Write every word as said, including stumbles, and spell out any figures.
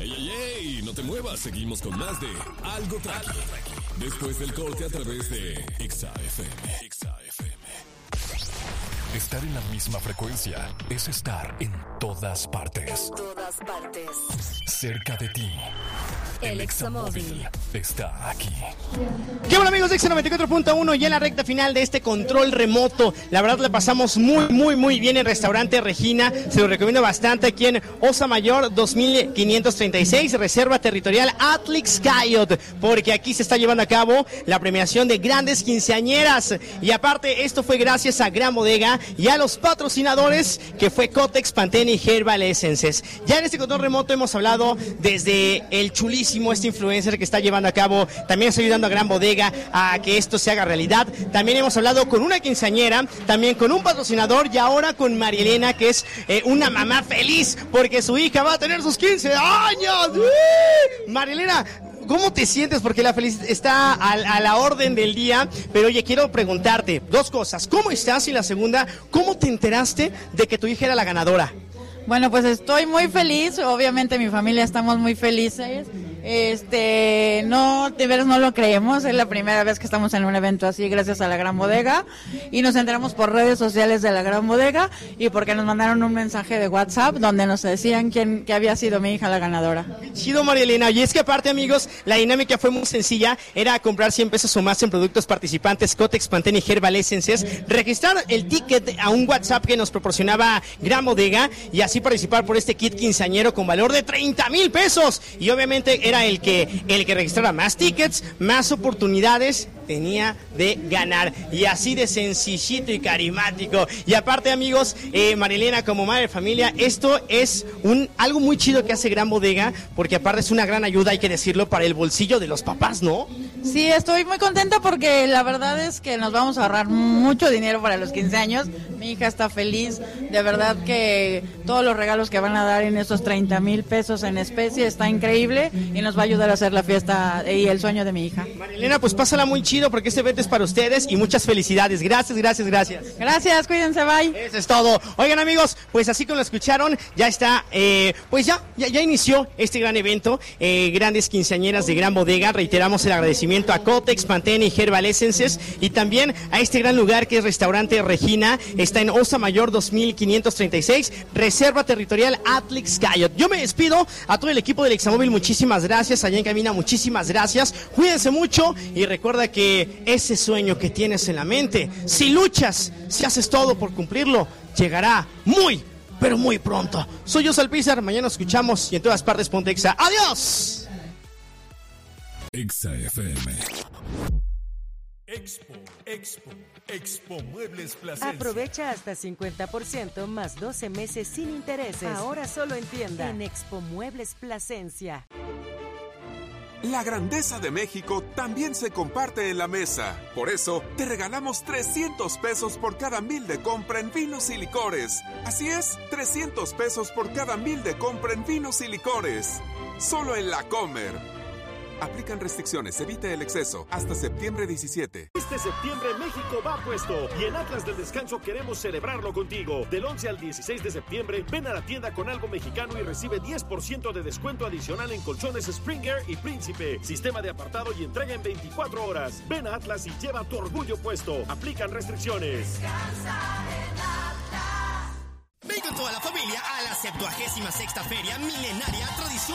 ¡Ey, ey, ey! No te muevas, seguimos con más de Algo Tranqui. Después del corte a través de Exa F M. Exa F M. Estar en la misma frecuencia es estar en todas partes. En todas partes. Cerca de ti. El Examóvil está aquí. ¿Qué bueno, amigos de Exa noventa y cuatro punto uno? Ya en la recta final de este control remoto. La verdad la pasamos muy, muy, muy bien en Restaurante Regina. Se lo recomiendo bastante aquí en Osa Mayor dos mil quinientos treinta y seis, Reserva Territorial Atlix Cayot, porque aquí se está llevando a cabo la premiación de grandes quinceañeras. Y aparte, esto fue gracias a Gran Bodega y a los patrocinadores, que fue Kotex, Pantene y Herbal Essences. Ya en este control remoto hemos hablado desde el chulísimo este influencer que está llevando a cabo, también está ayudando a Gran Bodega a que esto se haga realidad. También hemos hablado con una quinceañera, también con un patrocinador y ahora con María Elena, que es eh, una mamá feliz porque su hija va a tener sus quince años. ¡Uh! María Elena, ¿cómo te sientes? Porque la felicidad está a, a la orden del día. Pero oye, quiero preguntarte dos cosas. ¿Cómo estás? Y la segunda, ¿cómo te enteraste de que tu hija era la ganadora? Bueno, pues estoy muy feliz. Obviamente mi familia estamos muy felices. Este, no, de veras no lo creemos. Es la primera vez que estamos en un evento así, gracias a la Gran Bodega. Y nos enteramos por redes sociales de la Gran Bodega y porque nos mandaron un mensaje de WhatsApp donde nos decían quién, que había sido mi hija la ganadora. Chido, María Elena. Y es que aparte, amigos, la dinámica fue muy sencilla. Era comprar cien pesos o más en productos participantes Kotex, Pantene y Herbal Essences, registrar el ticket a un WhatsApp que nos proporcionaba Gran Bodega y así participar por este kit quinceañero con valor de treinta mil pesos. Y obviamente era el que, el que registrara más tickets, más oportunidades tenía de ganar. Y así de sencillito y carismático. Y aparte, amigos, eh, María Elena, como madre de familia, esto es un algo muy chido que hace Gran Bodega, porque aparte es una gran ayuda, hay que decirlo, para el bolsillo de los papás, ¿no? Sí, estoy muy contenta porque la verdad es que nos vamos a ahorrar mucho dinero para los quince años. Mi hija está feliz, de verdad que todos los regalos que van a dar en esos treinta mil pesos en especie está increíble y nos va a ayudar a hacer la fiesta y el sueño de mi hija. María Elena, pues pásala muy chido porque este evento es para ustedes y muchas felicidades. Gracias, gracias, gracias. Gracias, cuídense, bye. Eso es todo. Oigan, amigos, pues así como lo escucharon, ya está, eh, pues ya, ya, ya inició este gran evento, eh, grandes quinceañeras de Gran Bodega. Reiteramos el agradecimiento a Kotex, Pantene y Herbal Essences y también a este gran lugar que es Restaurante Regina. Está en Osa Mayor dos mil quinientos treinta y seis, Reserva Territorial Atlix Cayot. Yo me despido a todo el equipo del Examóvil, muchísimas gracias. Allá en cabina, muchísimas gracias. Cuídense mucho y recuerda que ese sueño que tienes en la mente, si luchas, si haces todo por cumplirlo, llegará muy, pero muy pronto. Soy yo, Salpizar, mañana nos escuchamos y en todas partes ponte Exa. ¡Adiós! Exa F M. Expo, Expo, Expo Muebles Plasencia. Aprovecha hasta cincuenta por ciento más doce meses sin intereses. Ahora solo en tienda. En Expo Muebles Plasencia. La grandeza de México también se comparte en la mesa. Por eso, te regalamos trescientos pesos por cada mil de compra en vinos y licores. Así es, trescientos pesos por cada mil de compra en vinos y licores. Solo en La Comer. Aplican restricciones, evite el exceso. Hasta septiembre diecisiete. Este septiembre México va puesto y en Atlas del Descanso queremos celebrarlo contigo. Del once al dieciséis de septiembre, ven a la tienda con algo mexicano y recibe diez por ciento de descuento adicional en colchones Springer y Príncipe. Sistema de apartado y entrega en veinticuatro horas. Ven a Atlas y lleva tu orgullo puesto. Aplican restricciones. Descansa en Atlas. Ven con toda la familia a la septuagésima sexta Feria Milenaria Tradición